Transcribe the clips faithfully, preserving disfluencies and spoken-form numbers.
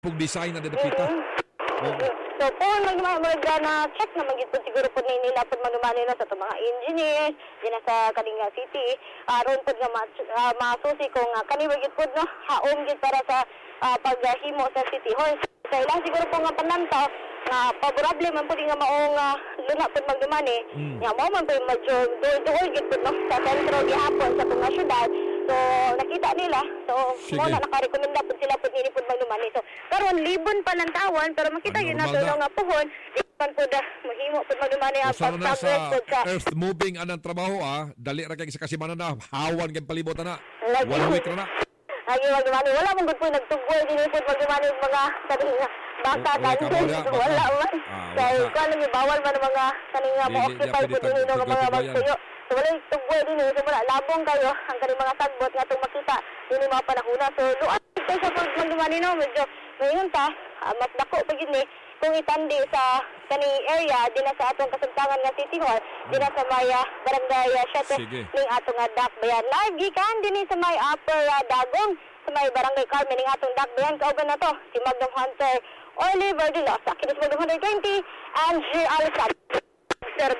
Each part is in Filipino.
pug design na dapita. Mm-hmm. So po mag mag na check na magit po siguro po ni nila po manumani na sa to mga engineers din sa kaninga city aron po nga uh, masusi kung uh, kani magit po no haom gid para sa uh, paghimo sa city hall. So ilang siguro po nga panantaw nga favorable man po nga maong uh, luna po magdumani mm. nga mo man po medyo dool gid po no sa sentro gihapon sa tunga syudad. So nakita nila so mo na nakarekomenda po sila po nini po magdumani. So karon libon pa lang tawon pero makita yun na doon nga puhon ipan po da mahimo po magdumani ang pag-progress po sa earth moving anang trabaho ah dali ra kay sa kasimana na hawan kay palibotan na one week na na ay magdumani wala mong gud po nagtugoy dinhi po magdumani mga kaninga baka kanil wala man kay kung ano bawal man mga kaninga mo occupy po dinhi no mga magtuyo. So wala tugoy dinhi so wala labong kayo ang kani mga sagbot nga tong makita dinhi mga panahona so luat kay sa pag magdumani no medyo ngayon ta uh, mas dako pa gid ni kung itandi sa kani area dinha sa atong kasamtangan nga City Hall dinha sa Maya Barangay Siete ning atong nga Dakbayan lagi kan dinhi sa may Upper uh, Dagong sa may Barangay Carmen ning atong Dakbayan kauban na to si Magnum Hunter Oliver de los Akinis Magnum one twenty and G. Alessandro Sir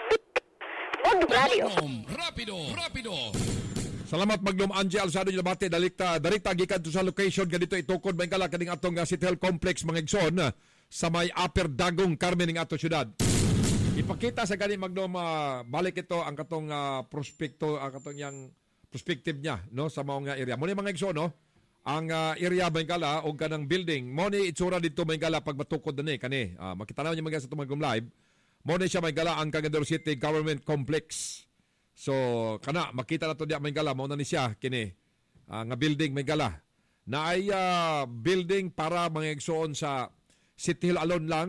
Magnum Radio Rapido Rapido Salamat Magnum Angie Alzado yung nabate dalikta darita gikan to sa location ganito itukod may kala kaning atong uh, City Hall Complex mga igsoon uh, sa may Upper Dagong Carmen ning ato syudad. Ipakita sa gani Magnum uh, balik ito ang katong uh, prospekto ang katong yang perspective niya no sa mao nga area. Mo ni mga igsoon no ang uh, area may kala og kanang building mo ni itsura dito may kala pag matukod na ni kani uh, makita na niyo mga sa Magnum Live mo ni siya may kala ang Cagayan City Government Complex. So kana makita na to diya may gala mo na ni siya kini uh, nga building may gala na ay uh, building para mga igsoon sa City Hall alone lang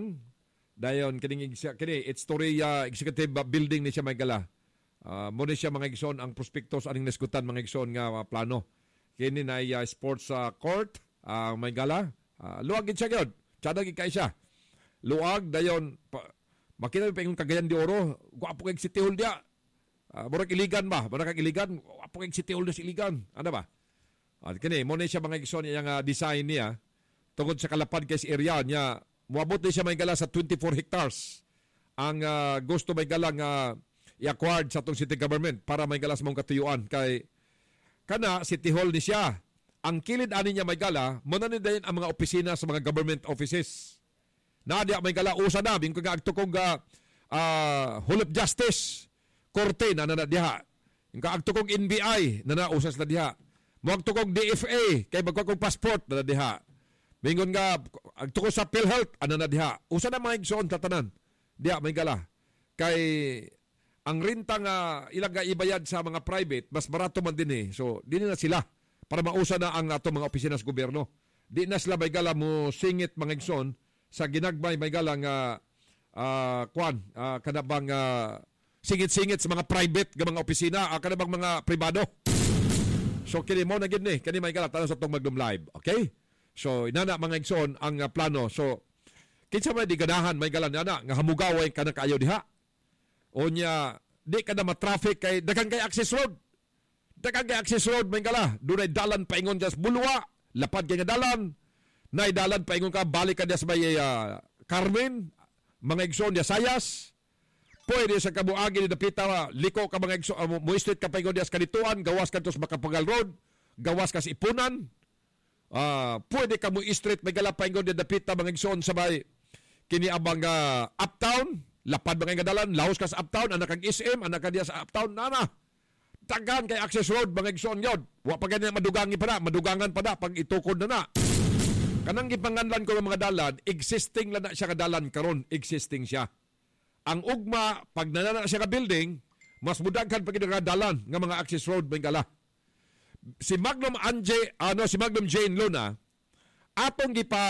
dayon kini kini it's story uh, executive building ni siya may gala uh, mo ni siya mga igsoon ang prospektos aning naskutan mga igsoon nga uh, plano kini na uh, sports uh, court uh, may gala uh, luwag gid siya gyud tiada gid kay siya luwag dayon pa, makita pa yung Cagayan de Oro guwapo kay City Hall dia. Uh, Murag iligan ba? Murag iligan? Apo kay City Hall des iligan. Ano ba? At kini mo na siya mga igsoon yang uh, design niya tungod sa kalapad kay sa area niya. Muabot din siya may gala sa twenty-four hectares. Ang uh, gusto may gala nga uh, i-acquired sa atong city government para may gala sa mong katuyuan kay kana City Hall ni siya. Ang kilid ani niya may gala mo na ni dayon ang mga opisina sa mga government offices. Na diya may gala usa na bing kag agtukong uh, uh, Hall of Justice. Korte na na diha. Yung kaagtukong N B I na nausas na diha. Magtukong D F A kay magkakong passport na na diha. Mingon nga agtukong sa PhilHealth ana na diha. Usa na mga igsoon tatanan. Diha may gala. Kay ang renta nga ilang nga ibayad sa mga private mas barato man din eh. So di na sila para mausa na ang ato mga opisina sa gobyerno. Di na sila may gala mo singit mga igsoon sa ginagbay may gala nga uh, kwan uh, kanabang uh, singit-singit sa mga private nga mga opisina, uh, kanabang mga pribado. So kini mo na gid ni, kani may kalatan sa tong Magnum Live, okay? So inana mga igsoon ang uh, plano. So kinsa may di ganahan may galan ana nga hamugaway kana kaayo diha. Onya di ka na ma-traffic kay daghang kay access road. Daghang kay access road may gala. Dunay dalan paingon jas bulwa, lapad kay nga dalan. Nay dalan paingon ka balik ka sa may uh, Carmen, mga igsoon dia Sayas. Pwede sa kabuagi ni dapita liko ka mga igso uh, mo street ka paingon dias kanituan gawas kadto sa Makapagal Road gawas ka sa Ipunan uh, pwede ka mo street may gala paingon di dapita mga igsoon sa may kini abang uh, uptown lapad mga nga dalan laos ka sa uptown anak kag S M anak ka diya sa uptown nana tagan kay access road mga igsoon yod wa pa ganyan madugangi pa na madugangan pa na pag itukod na na kanang gipanganlan ko ng mga dalan existing lang na siya ka dalan karon existing siya. Ang ugma, pag nanana siya ka building, mas mudaghan pag dalan nga mga access road may gala. Si Magnum Anje, ano, si Magnum Jane Luna, atong gipa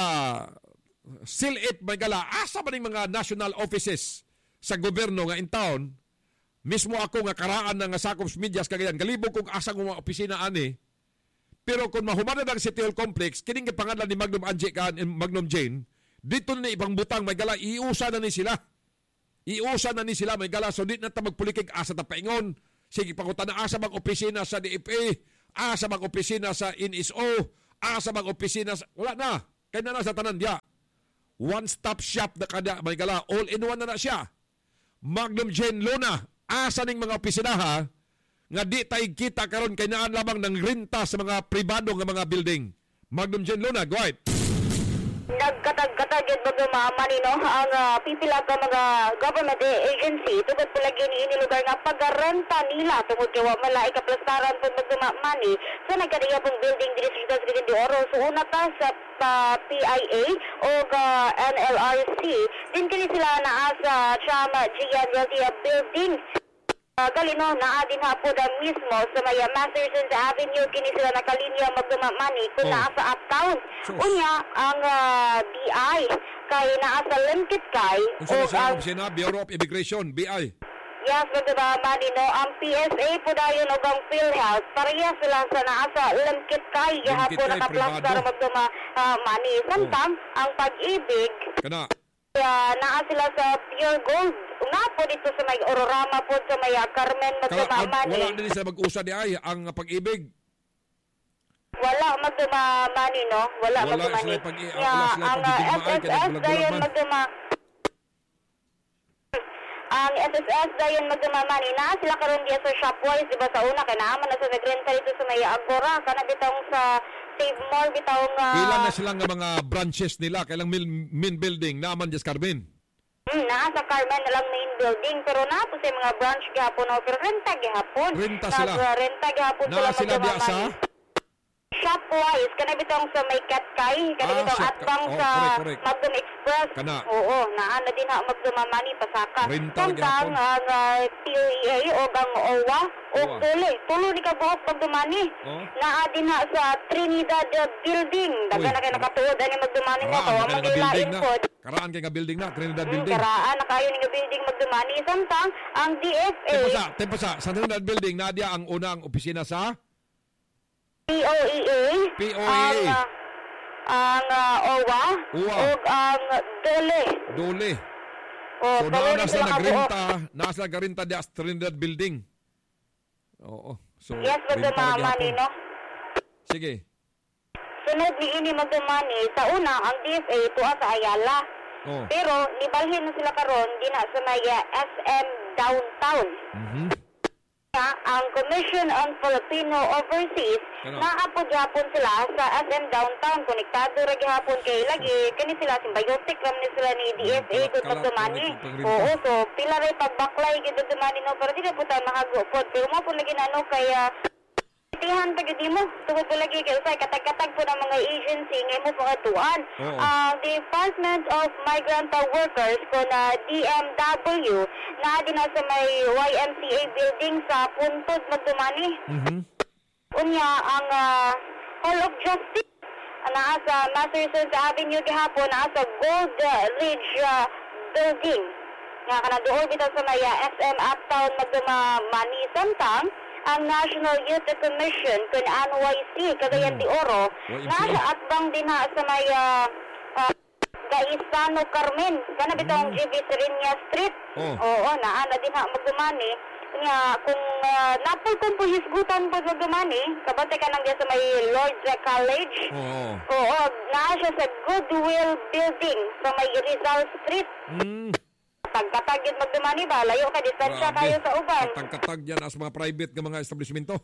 seal it may gala, asa ba ning mga national offices sa gobyerno nga in town, mismo ako nga karaan na nga sakop medias kagayan, galibog kong asa ng mga opisina ani, pero kung mahumanan ang City Hall Complex, kining pangalan ni Magnum Anje ka, Magnum Jane, dito na ibang butang may gala, iusa na ni sila. Iusa na ni sila may gala so di na ta magpulikig asa ta paingon sige pangutan na asa mag opisina sa D F A asa mag opisina sa N S O asa mag opisina sa wala na Kaya na na sa tanan diya. One-stop shop na kada, may gala, all-in-one na na siya. Magnum Gen Luna, asa ning mga opisina ha, nga di tayo kita karon kay naan lamang ng renta sa mga pribado nga mga building. Magnum Gen Luna, go ahead. Nagkatag-katag yun mga mamani, no? Ang uh, pipila ka mga government agency, tugod po lagi ni ini lugar nga pag-renta nila tungod kay wa malay kaplastaran po mga mamani. So nagkadiya pong building diri sa Ciudad de Oro. So una ta sa uh, P I A o uh, N L R C. Din kini sila naa sa Chama Gian Realty Building. Uh, gali no, naa din ha po na mismo sa may Masterson's Avenue, kini sila nakalinya magdumamani kung Oh. naa sa uptown. Sus. Unya, ang uh, B I, kay naa sa Limkit kay, Kung sa o sa ang, opisina, Bureau of Immigration, B I. yes, magdumamani no, ang P S A po dayon o ang PhilHealth, pareha sila sa naa sa Limkit kay, Limkit gahapon kay, nakaplastar privado. magdumamani. Samtang, ang pag-ibig, Kana, Uh, naa sila sa Pure Gold. Nga po dito sa may Ororama po sa may uh, Carmen kala, Magdumamani. wala din sila mag-usa di ay ang pag-ibig. Wala Magdumamani, no? Wala, Wala Magdumani. sila pag- Yeah, wala sila ang uh, pagdigmaan, S S kaya S nagbulag-bulag dayon man. Magduma ang S S S dayon Magdumamani na sila karon diya sa Shopwise, di ba sa una kay naaman na sa nagrenta dito sa may Agora kana bitong sa Save Mall bitong uh, Ilan na sila nga mga branches nila, kailang main, main building, naman Diyas Carmen. Hmm, naa sa Carmen na lang main building pero naa po sa mga branch gihapon o pero renta gihapon. Renta sila. Nag-renta gihapon Na sila diya sa? Shopwise, kana bitong sa may Katkay, kana Ah, bitong Shop- atbang oh, sa correct, correct. Magdum Express. Kana. Oo, naa na din ha Magdumamani pasaka. Renta Samtang gihapon. ang uh, T O E A o ang O W A o O W A. tuloy, tuloy ni kabuok Magdumani. Oh. Naa din ha sa Trinidad uh, Building. Daga Uy, na kayo nakatuod ani Magdumani nga Karaan to. kay nga building Magilain na. po. Karaan kay nga building na, Trinidad Hmm, building. karaan na kayo ni nga building Magdumani. Samtang ang D F A Tempo sa, tempo sa, sa Trinidad building, nadia ang unang opisina sa P O E A, P O E A. ang, uh, ang uh, O W A, O W A. o ang Dole. Dole. O, So tuloy naa ni na sila sila kabuok. nagrenta, naa sila nagrenta di as Trinidad building. Oo. So, Yes, renta na Magdumamani, gyapon. no? Sige. Sunod ni ini Magdumani, sa una, ang D F A tuwa sa Ayala. Oh. Pero, nibalhin na sila karon di na sa may uh, S M Downtown. Mhm. Nga, ang Commission on Filipino Overseas, Ano? naapod gihapon sila sa S M Downtown. Konektado ra gihapon kay lagi. Kani sila, symbiotic ram ni sila ni D F A Kalat- kung kalat- Magdumani. kalat- pagrinta. Oo, so, pila rin pagbaklay gid Magdumani, no? Pero di na po tayo makagupod. Pero mo po lagi na, no, kaya tihan tagad mo. Tugod po lagi kay usay katag-katag po ng mga agency ngay mo pangatuan. Oo. Ang Department of Migrant Workers ko na D M W na din na sa may Y M C A building sa Puntod Magdumani. Mhm. Unya ang ah, Hall of Justice naa sa Masterson's Avenue gihapon naa sa Gold ah, Ridge ah, building. Nga kana doon bitaw sa may ah, S M Uptown Magdumani samtang ang National Youth Commission kun N Y C Cagayan de Oro Y M C A. nasa atbang din na sa may uh, uh, Gaisano Carmen kana bitong G V Serinia Street. Oh. Oo, naa na din ha Magdumani nga kung uh, napol kung puhisgutan po Magdumani kabante ka nang diya sa may Lord's College. Oo. Oo, naa siya sa Goodwill Building sa may Rizal Street. Mm. Tagkatagid Magdumani ba layo ka distansya kayo sa uban. Katag-katag yan as mga private nga mga establishmento.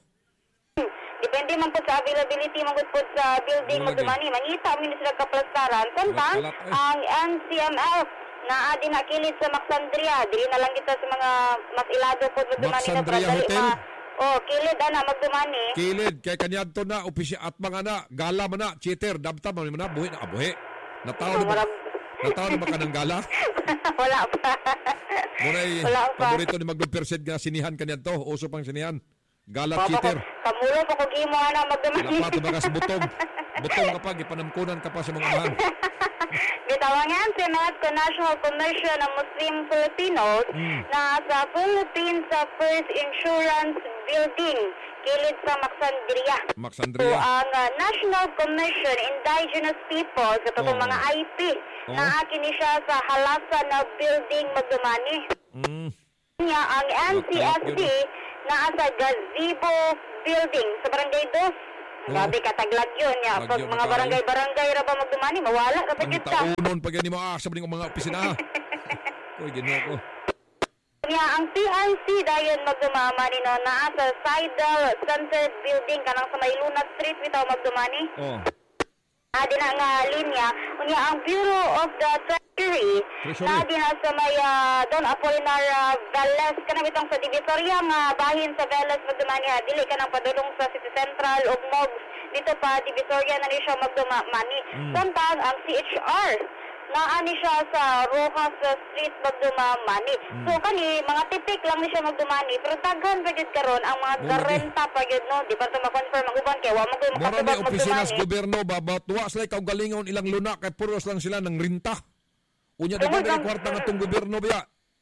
Depende man po sa availability man po sa building Wala Magdumani. Mangita man sila kaplastaran. Samtang Kalat- kalat, eh. ang N C M F na adi na kilid sa Maxandria. Dili na lang kita sa mga mas ilado po Magdumani. Maxandria Hotel? Oh, kilid ana Magdumani. Kilid, kay kanyadto na, opisya at mga na, gala man na, cheater, dabta man na, buhi na, abuhi. Natawa na ba, Marag- natawa na ba ka ng gala? Wala pa. Muna'y Wala pa. paborito ni Magdumpersid nga sinihan kanyadto, uso pang sinihan. Gala, Papa, cheater. Kamulo pa kung imo ana Magdumani. Lapat, bagas butong. Butong kapag, ipanamkunan ka pa sa mga amahan. Gitawangan si N A T C National Commission ng Muslim Filipinos Mm. na sa Philippines sa First Insurance Building, kilid sa Maxandria. So, Maxandria. ang uh, National Commission Indigenous Peoples, ito Oh. mga I P, Oh. na kini siya sa Halasan na Building Magdumani. Mm. Nga, ang N C F D na sa Gazebo Building sa Barangay dos. Grabe ka taglag yun ya. Pag mga barangay-barangay ra ba magdumani, mawala ra Ang pagid ka. taunon pag ni mo asa ning mga opisina. Oy, ginoo ko. Ya, ang P I C dayon magdumani no naa sa Sidal Center Building kanang sa Mayluna Street bitaw magdumani. Oh. Adi na nga linya, unya ang Bureau of the Treasury, adi na sa may uh, Don Apolinar uh, Veles, kanang itong sa Divisoria nga bahin sa Veles magdumani ha, dili ka nang padulong sa City Central o Mogs, dito pa Divisoria na ni siya magdumani. Mm. Samtang ang C H R, naani siya sa Rojas Street magdumani. Mm. So kani mga tipik lang ni siya magdumani pero daghan pa gyud karon ang mga garenta pa gyud no di pa to ma-confirm ang uban kay wa mo gyud makatubag magdumani. Mura opisina sa gobyerno ba tuwa sila ikaw galingon ilang luna kay puros lang sila ng renta. Unya dapat ay kwarta nga tong gobyerno biya.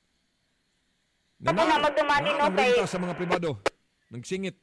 Ako na magdumani no kay sa mga pribado. Nagsingit.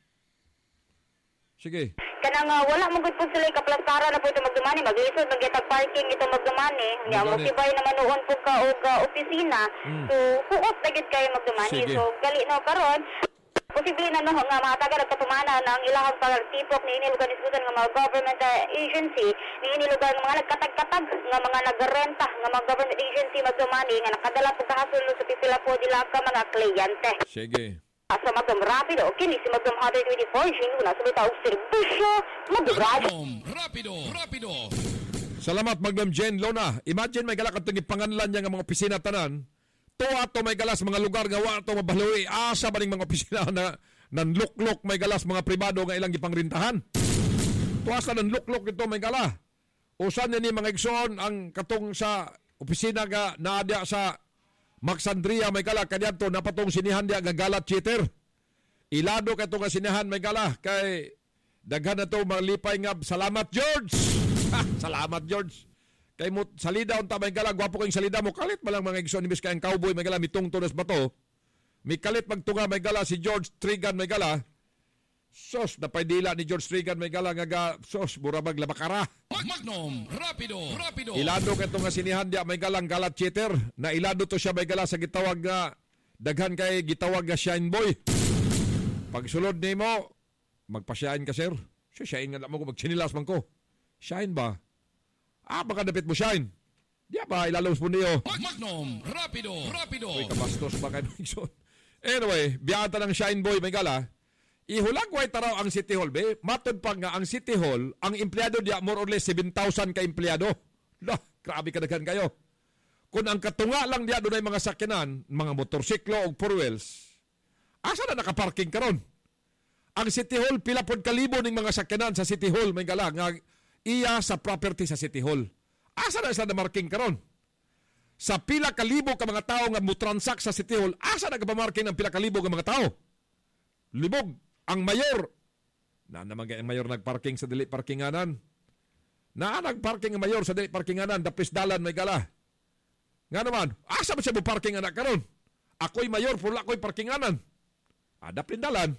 Sige. Kanang uh, wala mo gud po sila kaplastara na po ito magdumani, mag-isod mag-getag parking ito magdumani. Nya mo kibay naman noon po ka og uh, opisina. Mm. So huot na gid kayo magdumani. Sige. So gali no karon posible na no nga mga taga nagpatumana na ang ilahang pagtipok ni inilugan isgutan nga mga government uh, agency ni inilugan mga nagkatag-katag nga mga nagrenta nga mga government agency magdumani nga nakadala po kahasulo sa pipila po dila ka mga kliyente. Sige. Sa Magdum Rapido, kini si Magdum one twenty-four, Shinuna, sumita og serbisyo, Magdum Rapido, Rapido. Salamat Magdum Jen Lona. Imagine may galak atong ipanganlan niya nga mga opisina tanan. Tuwa to may galas mga lugar nga wa to mabaluy. Asa ba ning mga opisina na nanluklok may galas mga pribado nga ilang gipangrintahan. Tuwa sa nanluklok ito may gala. Usan ni mga igsoon ang katong sa opisina nga naadya sa Maxandria may gala kanyanto napatong sinihan dia gagalat cheater. Ilado ka itong sinihan may gala kay daghan na ito malipay nga salamat George. Salamat George. Kay mo salida unta may gala gwapo kang salida mo kalit malang mga igsoon imbis kay ang cowboy may gala mitong tunas bato. Mi kalit magtunga may gala si George Trigan may gala. Sos napaydila ni George Trigan may gala nga sos burabag labakara. Magnum Rapido Rapido. Ilado ka itong sinihan dia may galang galat cheater na ilado to siya may gala sa gitawag nga daghan kay gitawag nga shine boy. Pag sulod nimo magpa-shine ka sir. So shine nga mo ko magchinilas man ko. Shine ba? Ah baka dapit mo shine. Di ba ilalos mo niyo. Magnum Rapido Rapido. Uy kabastos ba kayo Migson. Anyway, biyata ng shine boy may gala. Ihulagway taraw ang City Hall, be. Matod pa nga ang City Hall, ang empleyado diya more or less seven thousand ka empleyado. Lah, grabe kadaghan kayo. Kung ang katunga lang diya doon ay mga sakyanan, mga motorsiklo o four wheels, asa na nakaparking karon? Ang City Hall, pila pod kalibo ning mga sakyanan sa City Hall, may gala, nga iya sa property sa City Hall. Asa na sila na marking karon? Sa pila kalibo ka mga tao nga mutransak sa City Hall, asa na kapamarking ng pila kalibo ka mga tao? Libog. Ang mayor, na naman ang mayor nagparking sa dili parkinganan. Na nagparking ang mayor sa dili parkinganan, dapis dalan may gala. Nga naman, asa ba siya mo parking anak karon? Ako'y mayor, pula ako'y parkinganan. Ah, dapin dalan.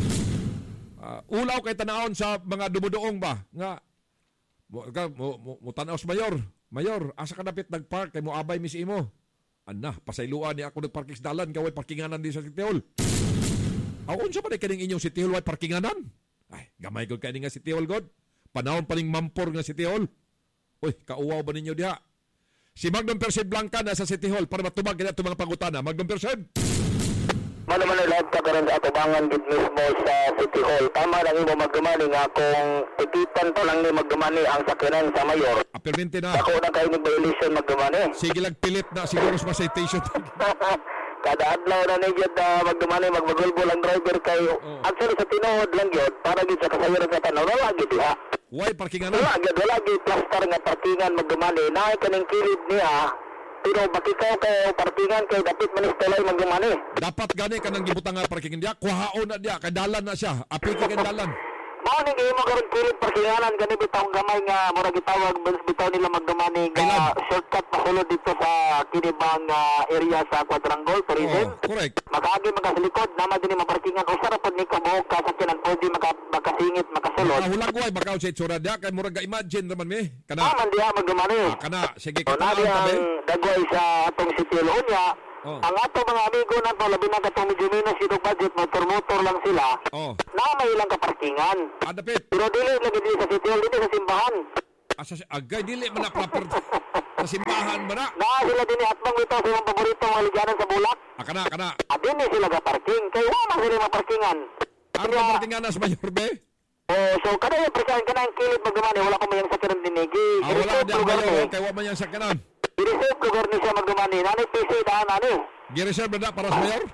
Uh, ulaw kay tanahon sa mga dumudoong ba? Nga, mo, mo, mo, mo tanaw sa mayor. Mayor, asa ka dapit nagpark, kay mo abay misi mo. Ana, pasayluan ni ako nagparking sa dalan, kaway parkinganan din sa City Hall. Ako unsa pa kaning inyong City Hall way parkinganan? Ay, gamay gud kay nga City Hall god. Panahon pa ning mampor nga City Hall. Uy, kauwaw ba ninyo diha? Si Magdum Persed Blanca na sa City Hall para matubag kini ato mga pangutana. Magdum Persed. Mano man live ka karon sa atubangan gid mismo sa City Hall. Tama lang imo magdumani nga kung tikitan to lang ni magdumani ang sakyanan sa mayor. Apelmente na. Ako na kay ni violation magdumani. Sige lang pilit na siguro sa citation. Kada adlaw na ni gyud uh, magdumani magbagulbo lang driver kay oh. Actually sa tinuod lang gyud para gid sa kasayaran sa tanaw wala gid diha. Why parkingan? Wala gid wala gid plaster nga parkingan magdumani naay kaning kilid niya. Pero bakikaw kay parkingan kay dapat manistelay magdumani. Dapat gani kanang gibutang nga parkingan diha kuhaon na diha kay dalan na siya. Apiki kay dalan. Mao ni imo karon kilid parkinganan gani bitaw gamay nga mura gitawag bitaw nila magdumani nga shortcut pasulod dito sa kinibang uh, area sa Quadrangle tourism. Oh, correct. Makaagi magasilikod naman din maparkingan o sa rapod ni kabuok ka sa kinan pwede maka makasingit makasulod. Hulagway bakaw sa itsura diha kay mura ga imagine naman me. Kana. Ah, man diha magdumani. Ah, kana sige ka. Na diha dagway sa atong City Hall unya Oh. Ang ato mga amigo na to, labi na katong medyo minus yung budget, motor-motor lang sila, Oh. na may ilang kaparkingan. Ah, dapit. Pero dili lagi dili sa City Hall, dili sa simbahan. Asa agay dili man na proper sa simbahan man na. Na sila din atbang ito sa ilang paborito mga ligyanan sa Bulak. Ah, kana kana. At din sila kaparking, kaya wala sila maparkingan. Ano ka parkingan na sa Mayor Be? Oh, so kada yung presyan ka na ang kilid magdumani, wala ko mayang sa kanang dinigi. Ah, wala di ang Mayor kay wa man yang sakyanan. I-reserve lugar ni siya magdumani, nanay P C daan ani. Gi-reserve na para sa Mayor?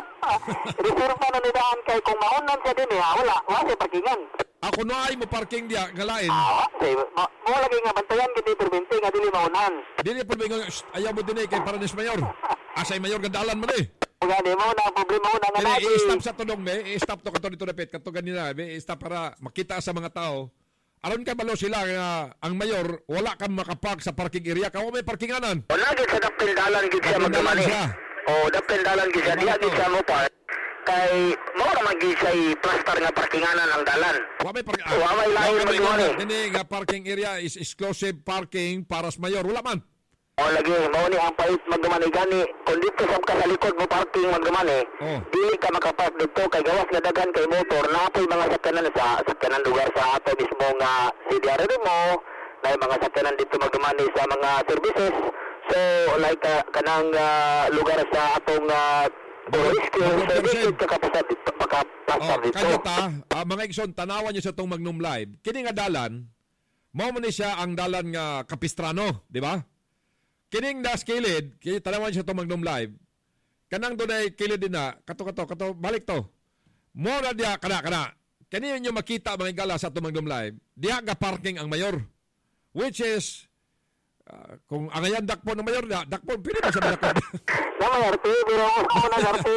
Reserve pa na ni daan kay kung maunan siya din eh, ah, wala, wala siya parkingan. Ako na ay mo parking diya galain. Ah, say, ma- mo lagi nga bantayan kita perminti nga dili maunan. Dili po bingo ayaw mo dinay kay para ni Mayor. Asay Mayor gadalan man eh. Kung gani mo na problema mo na nga Kaya lagi. i-stop sa tulong me, i-stop to kato dito dapit kato ganina, be, i-stop para makita sa mga tao. Aron kay malo sila nga ang Mayor wala kang makapark sa parking area, kawo may parkinganan. O lagi sa dapil dalan gid siya Dapil dalan magdumani. siya. O dapil dalan gid siya, Tama diha to. gid siya mo park. Kay mo ra magi siya plaster nga parkinganan ang dalan. Wa may parking. Wa may lain magdumani. Dini nga parking area is exclusive parking para sa Mayor, wala man. O lagi mao ni ang pait magdumani gani kun dito sa ka sa likod mo parking magdumani. Oh. Dili ka makapark dito kay gawas nga daghan kay motor napoy mga sakyanan sa sakyanan lugar sa ato mismo nga C D R mo. Na mga sakyanan dito magdumani sa mga services. So like uh, kanang uh, lugar sa atong uh, tourist so dito ka kapasa dito makapasa Oh, dito. kanya ta, ah, mga igsoon tanawan niyo sa tong Magnum Live. Kini nga dalan, mao man ni siya ang dalan nga Capistrano, di ba? Kining das kilid, kini tanawan siya tong Magnum Live. Kanang dunay kilid din na, kato kato kato balik to. Mo na diya kana kana. Kani niyo makita mga igala sa tong Magnum Live. Diha ga parking ang Mayor. Which is uh, kung ang ayan dakpo ng Mayor, da, dakpo pili ba sa dakpo? Nama arte pero mo na arte.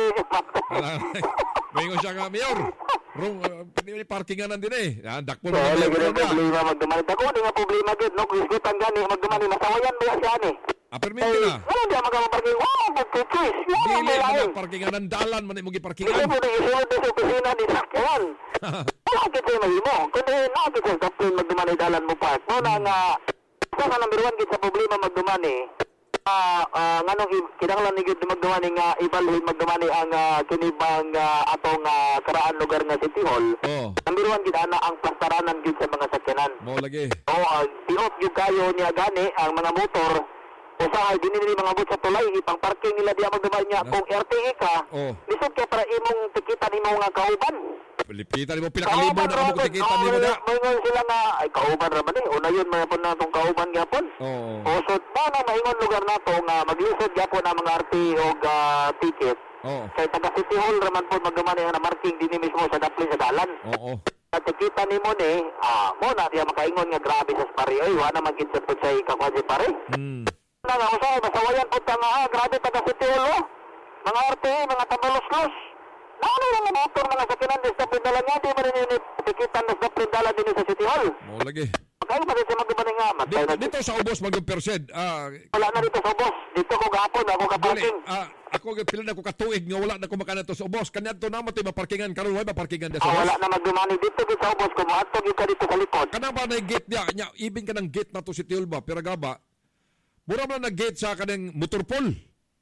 Mayroon siya nga, Mayor. Rung, uh, parkingan din eh. Ah, dakpo So na lagi Mayor. rin problema magdumani. Dako di nga problema gid no kuisgutan gani magdumani masawayan ba siya ni. Ah, permite Eh, na. wala di magaparking. Wow, magkikis. Dili Wala mo lain. na parkingan ng dalan man mo Ito giparkingan. mo na isunod sa opisina ni sakyan. Bakit sa'yo mahimo? Kundi nakit sa kapin magdumani dalan mo park. Mo na nga, sa ka number one gid sa problema magdumani, ah uh, nganong kinahanglan ni gid magdumani nga ibalhin magdumani ang uh, kinibang uh, atong uh, karaan lugar nga City Hall. Oh, Number one gid ana ang plastaranan gid sa mga sakyanan. mo lagi. O uh, tiot gid kayo niya gani ang mga motor usahay din nila mga bot sa tulay ipang parking nila diya magdumani niya kung R T E ka. Oh. Lisod ka para imong tikitan imo nga kauban. Pilipitan mo pinakalibo na mo tikitan nimo da. Maingon sila nga, ay kauban ra man eh. Una yun, may na itong kauban gyapon. Oo. O so, mo na maingon lugar na to nga maglisod gyapon ang mga R T o uh, ticket. Oo. Kay taga City Hall raman po magdumani nga na marking din mismo sa daplin sa dalan. Oo. At tikitan nimo ni, ah, mo na diya makaingon nga grabe sa pare. Ay, wala man gid sa putsay kakwaji pare. Hmm. Na nga usay masawayan pud ta nga ah, grabe taga City Hall. Oh. Mga R T, mga tabalos-los. Ano yung mga motor mga sakinan sa pindalan nga, di ba rin yung tikitan na sa pindalan din sa City Hall? Mo lagi. Kaya pa rin siya magdumani nga, matay Dito, na. dito sa ubos maging percent. Ah, Wala na dito sa boss. Dito ko gapon, ako dali. kaparking. Ah, ako pila na ko katuig nga wala na ko makana to sa ubos. Kanadto na mo ti maparkingan karon way maparkingan sa Ah, wala ubos. na magdumani dito dito sa boss ko. Mahatog yung ka dito sa likod. Kanang ba na gate niya, nya ibin ka ng gate na to si Tiol ba, pero gaba. Mura man na gate sa kanang motor pool.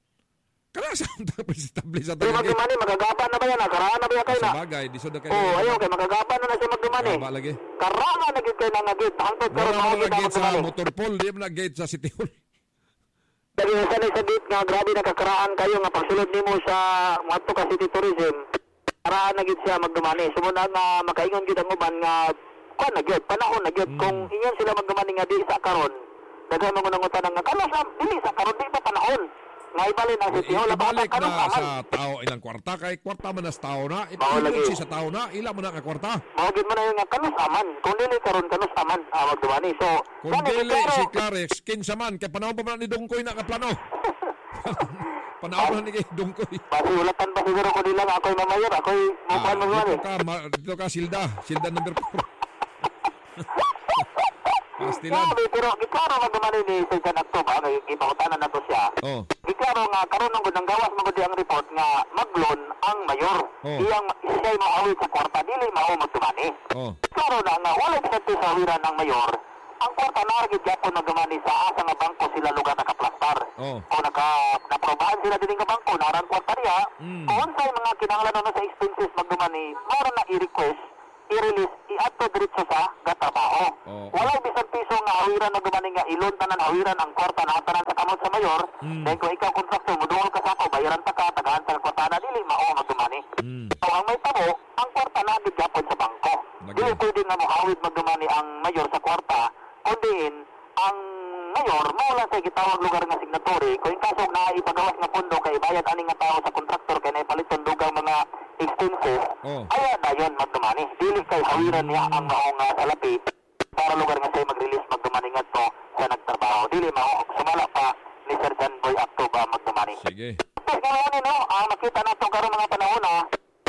Kana sa presentable sa Di gate. magdumani, magagapan na ba yan? Karaan na ba yan kayo na? Sa bagay, di so na kayo. Oo, ayaw kay magagapan na na siya magdumani. Gaba lagi. Karaan na gid kayo na nagit. Hangtod karon Mura mga man na gid gate sa magdumani. motor pool, di man na gate sa City Hall. Dali sa sa gate nga grabe na kakaraan kayo nga pagsulod nimo sa Muadto ka City Tourism. Karaan na gid siya magdumani. Sumunod nga makaingon gid ang uban nga kuan na gid panahon na gid kung ingon sila magdumani nga di sa karon. Daghan mo nang utan nga kanos am dili sa karon di pa panahon. Nga ibalin ang City Hall Ibalik kanos na aman. sa tao ilang kwarta kay kwarta man nas tao na. Mao lagi. Ipilot si sa tao na, ila man na ka kwarta. Mao gid man na yung nga kanos aman. Kung dili karon kanos aman ah, magdumani. So Kung gani, dili klaro, si Clarex, kinsa man kay panahon pa man ni Dungkoy na ka plano. Panahon pa ni kay Dungkoy. Pasulatan pa siguro ko nila nga ako'y mamayor, ako'y Ah, mupan mo dito eh. ka, ma, dito ka Silda, Silda number four. Pastilan. Grabe, pero giklaro magdumani ni Sir Nakto ba, kay ipangutanan na to siya. Oh. Giklaro nga karon ng gudang gawas mo gudi ang report nga maglon ang mayor. Oh. Iyang siya'y maawit sa kwarta dili mao magdumani. Oh. Klaro na nga wala sa tisawiran ng mayor. Ang kwarta na gid gyapon magdumani sa asa nga bangko sila lugar nakaplastar. Oh. Oo. Kung naka, naprobahan sila din ng bangko, naran kwarta niya, Mm. kung sa mga kinahanglan na sa expenses magdumani, mara na i-request, i-release, i-ato diretso sa gatrabaho. Oo. Wala bisag piso nga hawiran na dumani nga ilon tanan hawiran ang kwarta na tanan sa kamot sa mayor, Mm. dahil kung ikaw kontraktor, mudungol ka sa ako, bayaran ta ka, tagaan sa kwarta na dili, mao magdumani. Mm. So ang may tabo, ang kwarta na gigapon sa bangko. Lagi. Dili pwede nga mohawid magdumani ang mayor sa kwarta, kundiin ang mayor mawala sa gitawag lugar nga signatory kung in kaso na ipagawas nga pondo kay bayad ani nga tao sa kontraktor kay naipaliton dugang mga expenses. Oh. Aya dayon magdumani. Dili kay hawiran niya ang maong uh, salapi para lugar nga siya mag-release magdumani ngadto sa nagtrabaho. Dili mao sumala pa ni Sir John Boy October magdumani. Sige. Tapos ngayon no, ang makita nato karon mga panahon na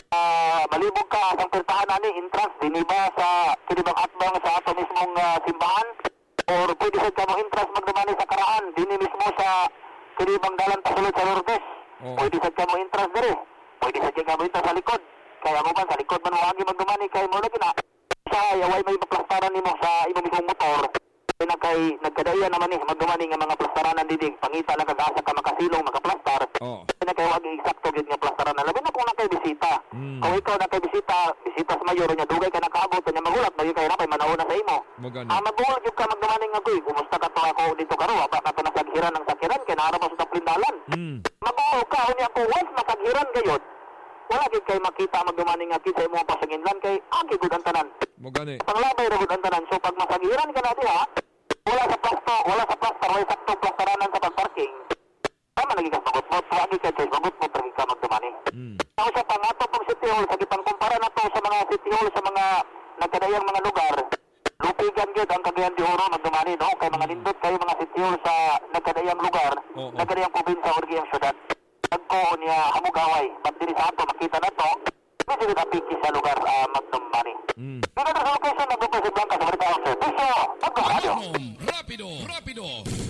uh, malibog ka sa pertahan ani entrance diniba sa kinibang atbang sa ato mismong uh, simbahan or pwede sa kamo entrance magdumani sa karaan dini mismo sa kinibang dalan pasulod sa Lourdes. Oh. Pwede sa kamo entrance dire. Pwede sa kamo entrance sa likod. Kaya mo ba sa likod man wagi magdumani kay mo lagi na sa away may plastaran nimo sa imong mismong motor. Kay nagkay nagkadaya naman ni magdumani nga mga plastaranan didig pangita lang kag-asa ka makasilong makaplastar. Oh. Na kay wagi eksakto gid nga plastaran na labi na kung nakay bisita. Mm. Kung ikaw nakay bisita, bisita sa mayor nya dugay ka nakaabot nya magulat magay kay napay manawon sa imo. Mo gani. Ah magulat jud ka magdumani nga kuy, kumusta ka to ako dito karo, wa pa ka nasaghiran ng sakiran kay naara mo sa plindalan. Mm. Magulat ka unya ko once makaghiran gayud. Wala gid kay makita magdumani nga kinsa imong pasanginlan kay agi gud ang tanan. Mo gani. Panglabay ra gud ang tanan. So pag masagiran ka na diha, wala sa plasto, wala sa plaster, wala sakto plastaranan sa pagparking. Tama lagi ka magut-mot, lagi ka choice magut-mot lagi ka magdumani. Mm. Ako sa pangato pang City Hall, sa kitang kumpara na to sa mga City Hall, sa mga nagkadayang mga lugar, lupigan gid ang Cagayan de Oro magdumani, no? Kay mga nindot kayo mga City Hall sa nagkadayang lugar, Oo. nagkadayang probinsya o giyang syudad. Nagko niya hamugaway, pag diri sa ato makita na to, medyo kita piki sa lugar uh, magdumani. Mm. Dito na sa location ng Grupo si Blanca sa Mercado Servicio, magdumani. Rapido, rapido.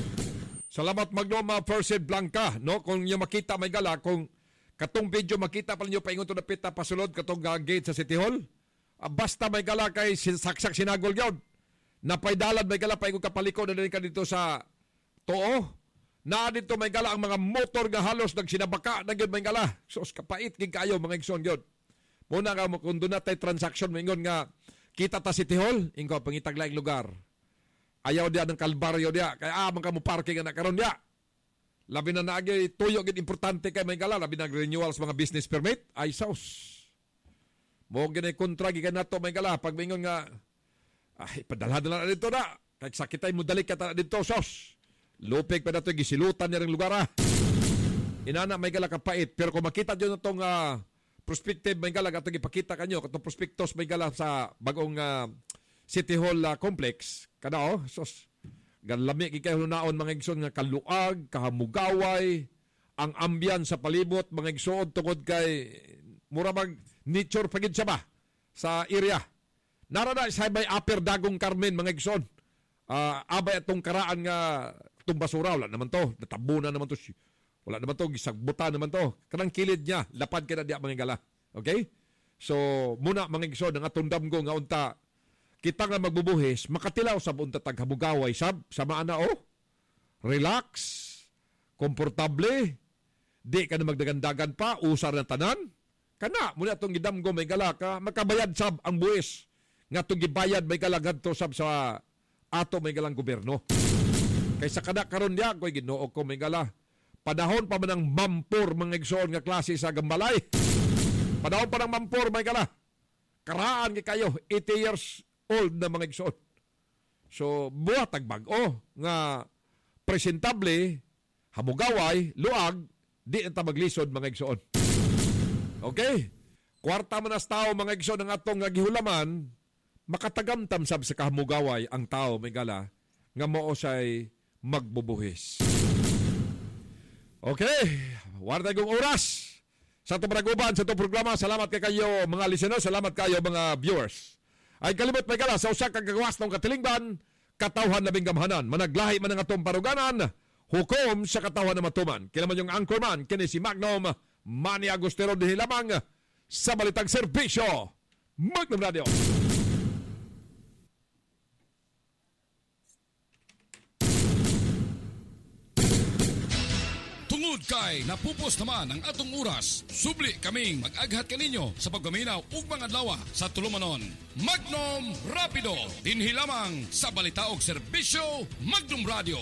Salamat Magnom uh, First Aid Blanca, no? Kung niyo makita may gala kung katong video makita pa niyo paingon to dapit ta pasulod katong uh, gate sa City Hall. Uh, basta may gala kay saksak sinagol gyud. Napaydalad may gala paingon ka paliko na din ka dito sa Too. Na dito may gala ang mga motor nga halos nagsinabaka na gyud may gala. Sus kapait gid kayo mga igsoon gyud. Muna ka mo kung doon natay transaction mingon nga kita ta City Hall, ingko pangitag laing lugar. Ayaw dia ng kalbaryo dia, kaya amang ka mo parking na karon dia. Labi na naagi tuyo gid importante kay may gala, labi nag renewal sa mga business permit, ay sauce. Mo ginay kontra gikan nato may gala pag mingon nga ay padala-dala na dito na. Kay sakitay mo dalik ka ta dito sos. Lupig pa nato gisilutan niya ring lugar ah. Inana may gala kapait, pero kung makita niyo natong uh, prospective may gala katong ipakita kanyo katong prospectus may gala sa bagong uh, City Hall uh, complex kada oh sos ganlami gid kay hunaon mga igsoon nga kaluag kahamugaway ang ambyan sa palibot mga igsoon tungod kay mura mag nature pagid siya ba sa area nara na sa may Upper Dagong Carmen mga igsoon uh, abay atong karaan nga itong basura wala naman to natabunan naman to wala naman to gisagbutan naman to kanang kilid niya lapad kay na diya mga gala okay so muna mga igsoon ang atong damgo nga unta kita nga magbubuhis, makatilaw sa bunta taghamugaway sab, sama na oh. Relax, komportable, di ka na magdagandagan pa, usar ng tanan. Kana, muna itong gidamgo may galaka, makabayad sab ang buhis. Nga itong gibayad may galagad to sab sa ato may galang gobyerno. Kaysa kada karon diya, ko'y ginoo ko may gala. Panahon pa man ang mampur mga igsoon nga klase sa Gambalay. Panahon pa ng mampur may gala. Karaan ki kayo, eighty years old na mga igsoon. So, buhat tagbag-o nga presentable, hamugaway, luag, di enta maglisod mga igsoon. Okay? Kwarta man as tao mga igsoon ang atong gihulaman, makatagamtam sab sa kahamugaway ang tao may gala nga mao say magbubuhis. Okay, wala tayong oras sa itong panaguban, sa itong programa. Salamat kayo mga listeners, salamat kayo mga viewers. Ay kalimot may gala sa usa ka kagawas ng katilingban, katawhan labing gamhanan, managlahi man ang atong paruganan, hukom sa katawhan na matuman. Kailan man yung anchorman, kini si Magnom, Manny Agustero din lamang sa Balitang Serbisyo, Magnom Radio. Tungod kay napupos naman ang atong oras, subli kaming mag-aghat kaninyo sa pagpaminaw ug mga adlaw sa tulumanon. Magnum Rapido, dinhi lamang sa balita ug serbisyo Magnum Radio.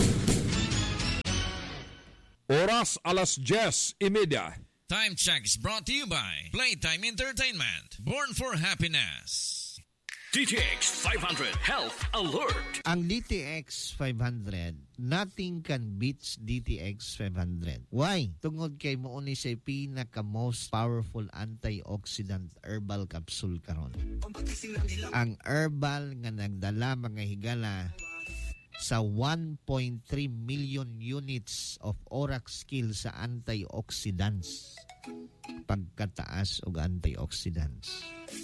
Oras alas diyes y media. Time check is brought to you by Playtime Entertainment. Born for happiness. D T X five hundred Health Alert. Ang D T X five hundred, nothing can beats D T X five hundred. Why? Tungod kay mo ni sa pinaka most powerful antioxidant herbal capsule karon. Ang herbal nga nagdala mga higala sa one point three million units of Orax skill sa antioxidants. Pagkataas og antioxidants.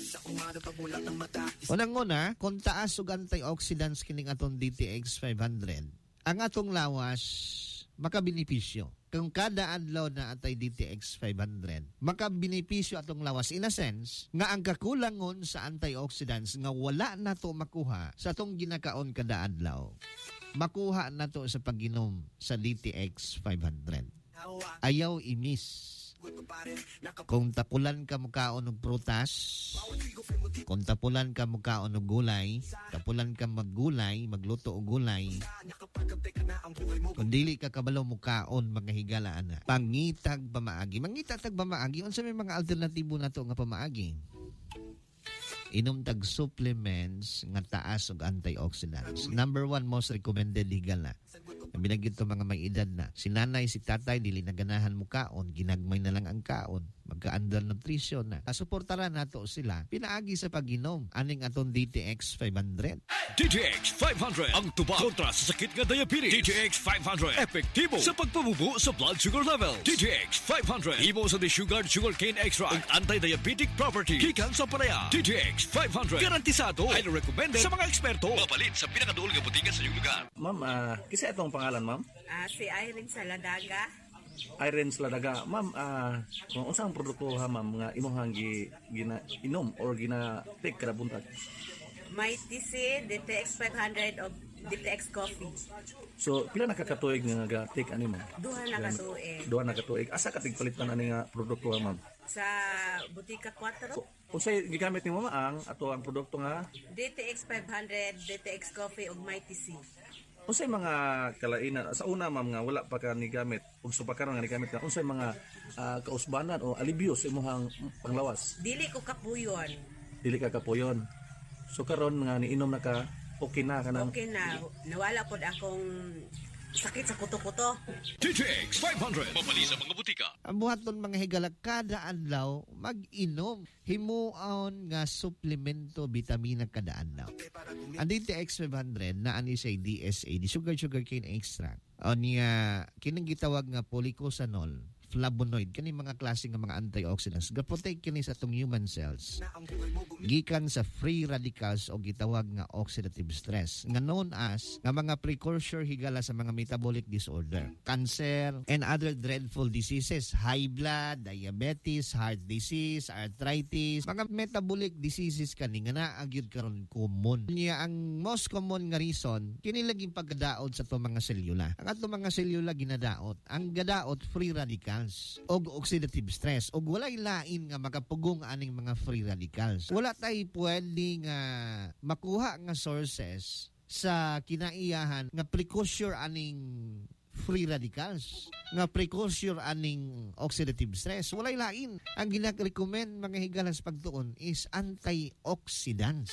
Unang-una, kung taas og antioxidants kining atong D T X five hundred, ang atong lawas makabinipisyo. Kung kada adlaw na atay D T X five hundred, makabinipisyo atong lawas in a sense nga ang kakulangon sa antioxidants nga wala na to makuha sa atong ginakaon kada adlaw, makuha na to sa pag-inom sa D T X five hundred. Ayaw imis. Kung tapulan ka mukaon og prutas, kung tapulan ka mukaon og gulay, tapulan ka maggulay, magluto og gulay, kung dili ka kabalo mukaon mga higalaan na, pangitag pamaagi, mangitag pamaagi, unsa may mga alternatibo na to nga pamaagi? Inom tag supplements nga taas og antioxidants. Number one most recommended higala. Binagit to mga may edad na. Si nanay, si tatay, dili na ganahan mo kaon, ginagmay na lang ang kaon. Magka-under nutrition na. Suportaran nato sila, pinaagi sa pag-inom. Aning aton D T X five hundred. D T X five hundred, ang tubag kontra sa sakit nga diabetes. D T X five hundred, epektibo sa pagpabubo sa blood sugar level. D T X five hundred, imo sa desugared sugarcane extract ug anti-diabetic property. Gikan sa palaya. D T X five hundred, garantisado, highly recommended sa mga eksperto. Mapalit sa pinakaduol nga butika sa iyong lugar. Ma'am, uh, kisa itong pangalan, ma'am? Uh, si Irene Saladaga. Irene Saladaga. Ma'am, uh, kung unsang produkto ha, ma'am, nga imuhang gi, gina, inom or gina-take kada buntag? May T C, D T X five hundred o D T X Coffee. So, pila nakakatuig nga ga-take ani, ma'am? Duha na katuig. Duha na katuig. Asa katig palitan ani nga produkto ha, ma'am? Sa Butika four. So, unsay gigamit nimo maang ato ang produkto nga? D T X five hundred, D T X Coffee ug May T C. Unsay mga kalainan sa una, ma'am, nga wala pa ka ni gamit ug supakaron nga ni gamit ka, unsay mga uh, kausbanan o alibyo sa imong panglawas? Dili ko kapuyon. Dili ka kapuyon. So karon nga niinom na ka, okay na kanang okay na. Nawala pod akong sakit sa kuto-kuto. D T X five hundred, mapali sa mga butika. Ang buhaton mga higala kada adlaw mag-inom himuon nga suplemento bitamina kada adlaw. Ang D T X five hundred na ani say D S A, di sugar sugar cane extract. O niya kining gitawag nga polycosanol, flavonoid, kani mga klase nga mga antioxidants ga-protect kini sa atong human cells gikan sa free radicals o gitawag nga oxidative stress nga known as nga mga precursor higala sa mga metabolic disorder, cancer and other dreadful diseases, high blood, diabetes, heart disease, arthritis, mga metabolic diseases kani nga naa gyud karon common niya. Ang most common nga reason kini laging pagdaot sa to mga selula. Ang ato mga selula ginadaot, ang gadaot free radicals og oxidative stress og walay lain nga makapugong aning mga free radicals. Wala tay pwede nga makuha nga sources sa kinaiyahan nga precursor aning free radicals, nga precursor aning oxidative stress. Walay lain. Ang gina-recommend mga higala sa pagtuon is antioxidants,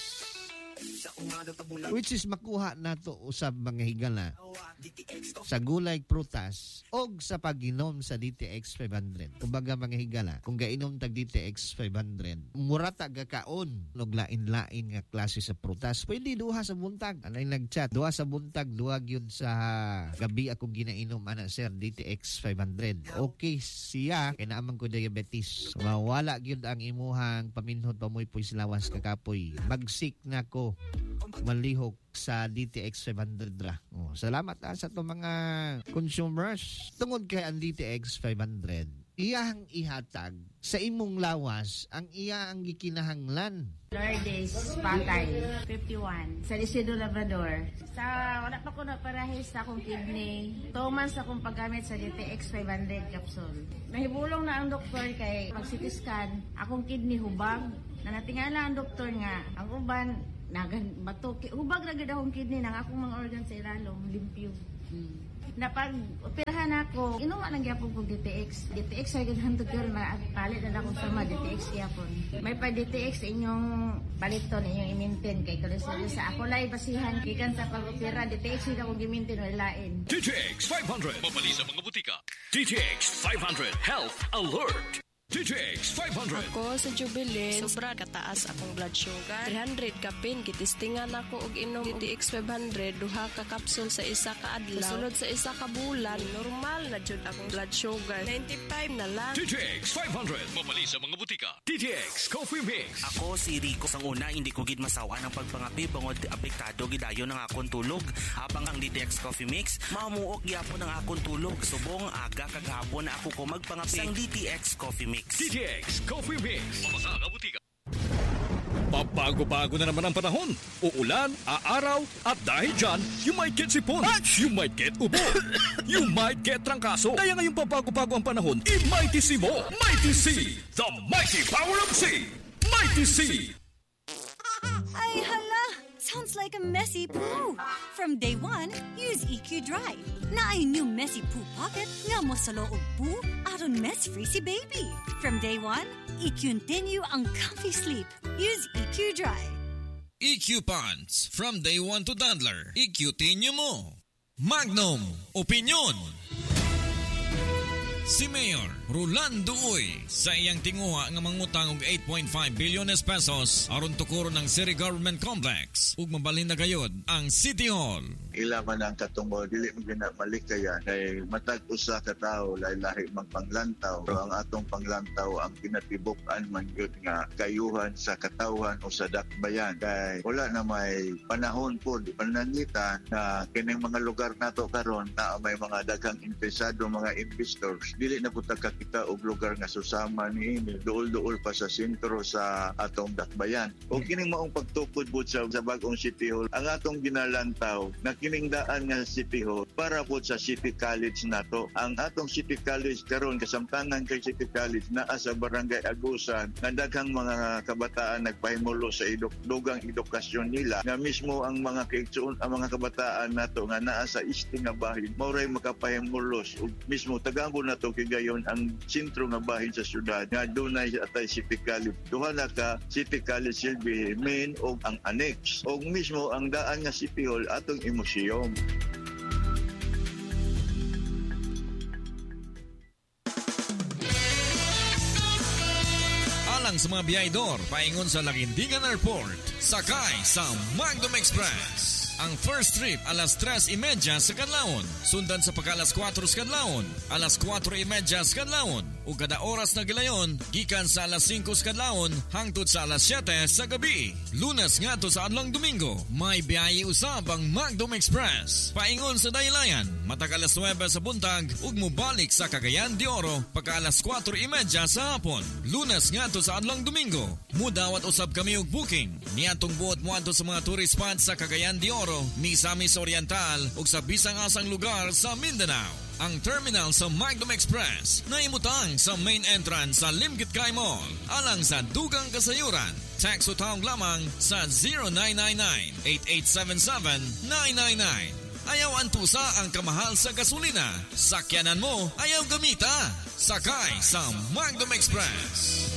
which is makuha nato usab mga higala sa gulay, prutas og sa pag-inom sa D T X five hundred. Kumbaga mga higala, kung gainom tag D T X five hundred, murata gakaon og lain-lain nga klase sa prutas. Pwede duha sa buntag. Anay nag-chat, duha sa buntag, duha gyud sa gabi akong ginainom ana sir D T X five hundred. Okay siya kay naaman ko diabetes. Mawala gyud ang imuhang paminhod pamoy poy silawas kakapoy. Bagsik na ko malihok sa D T X five hundred ra. Oh, salamat ah, sa to mga consumers. Tungod kay ang D T X five hundred iyang ihatag sa imong lawas ang iya ang gikinahanglan. Lourdes Patay, fifty-one, sa Isidro Labrador. Sa wala pa ko na parahis sa akong kidney, two months akong paggamit sa D T X five hundred capsule. Nahibulong na ang doktor kay pag-C T scan, akong kidney hubag. Nanatingala ang doktor nga, ang uban, nagan, bato, hubag na gid akong kidney ng akong mga organ sa ilalong, limpyo. Hmm. Na pag operahan ako, inuman ang gyapon kong D T X. D T X ay gagantod ko na palit na akong sama D T X gyapon. May pa D T X inyong paliton, inyong i-maintain kay kolesterol sa ako lay basihan gikan sa pag-opera D T X ida ko gi-maintain wala lain. D T X five hundred mabali sa mga butika. D T X five hundred Health Alert. D T X five hundred. Ako sa Jubilee, sobra kataas akong blood sugar. three hundred kapin, kitistingan ako og inom D T X five hundred, duha ka kapsul sa isa ka adlaw. Kasunod sa isa ka bulan, normal na jud akong blood sugar. ninety-five na lang. D T X five hundred, mabali sa mga butika. D T X Coffee Mix. Ako si Rico. Sang una, hindi ko gid masawa ng pagpangapi bangod apektado gidayo ng akong tulog. Habang ang D T X Coffee Mix, mamuok gyapon ang akong tulog. Subong aga kagahapon na ako ko magpangapi sang D T X Coffee Mix. D T X Coffee Mix. Mamasa ka butika. Pabago-bago na naman ang panahon. Uulan, aaraw, at dahil dyan, you might get sipon, you might get ubo, you might get trangkaso. Kaya ngayong pabago-bago ang panahon, i-Mighty C mo. Mighty C, the mighty power of C. Mighty C. Ay, hala! Sounds like a messy poo. From day one, use E Q Dry. Na ay new messy poo pocket nga mo sa loob poo aron mess-free si baby. From day one, i-continue ang comfy sleep. Use E Q Dry. E Q Pants. From day one to toddler, i-continue mo. Magnum Opinion. Si Mayor Rolando Uy sa iyang tinguha nga mangutang og eight point five bilyones pesos aron tukuron ng City Government Complex ug mabalhin na gayod ang City Hall. Ila man ang katungod dili man gina malikayan kay matag usa ka tawo lahi magpanglantaw pero ang atong panglantaw ang kinatibuk-an man gyud nga kayuhan sa katawhan o sa dakbayan kay wala na may panahon pod panangitan na kining mga lugar nato karon na may mga daghang interesado mga investors dili na pud kita og lugar nga susama niini duol-duol pa sa sentro sa atong dakbayan o kining maong pagtukod bud sa, sa bag-ong City Hall ang atong ginalantaw na kining daan nga City Hall para pud sa City College nato ang atong City College karon kasamtangan kay City College naa sa Barangay Agusan nga daghang mga kabataan nagpahimulo sa eduk dugang edukasyon nila nga mismo ang mga kaigsuon ang mga kabataan nato nga naa sa este nga bahin mauray makapahimulos ug mismo tagambo nato kay gayon ang sentro nga bahin sa syudad nga dunay atay City College. Duha na ka City College silbi main o ang annex o mismo ang daan nga City Hall atong imuseum. Alang sa mga biyahedor paingon sa Laguindingan Airport, sakay sa Magnum Express. Ang first trip alas tres y media sa kadlawon, sundan sa pagka alas kwatro sa kadlawon, alas kwatro y media sa kadlawon, ug kada oras na gilayon gikan sa alas singko sa kadlawon hangtod sa alas siyete sa gabi. Lunes ngadto sa adlong Domingo, may biyahe usab ang Magnum Express. Paingon sa Daylayan, matag alas nuwebe sa buntag ug mobalik sa Cagayan de Oro pagka alas kwatro y media sa hapon. Lunes ngadto sa adlong Domingo, mudawat usab kami og booking niadtong buot moadto sa mga tourist spots sa Cagayan de Oro, Misamis Oriental ug sa bisang asang lugar sa Mindanao. Ang terminal sa Magnum Express na imutang sa main entrance sa Limkit Kay Mall. Alang sa dugang kasayuran, tax o taong lamang sa zero nine nine nine, eight eight seven seven, nine nine nine. Ayaw antusa ang kamahal sa gasolina. Sakyanan mo, ayaw gamita. Sakay sa Magnum Express.